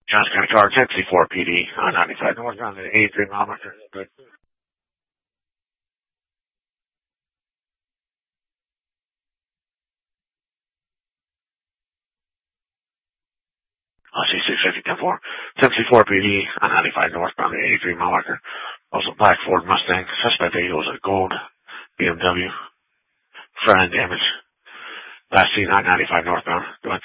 Johnson County car, 1064 PD, on 95 northbound at 83 mile marker. Good. C650 1064 PD, on 95 northbound at 83 mile marker. Also black Ford Mustang. Suspect vehicle was a gold BMW. Front end damage. Last seen on 95 northbound. Go ahead.